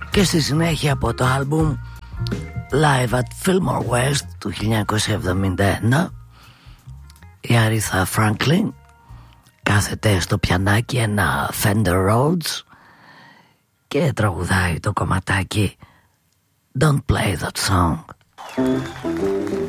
Και στη συνέχεια από το άλμπουμ Live at Fillmore West του 1971, η Aretha Franklin κάθεται στο πιανάκι ένα Fender Rhodes και τραγουδάει το κομματάκι Don't Play That Song.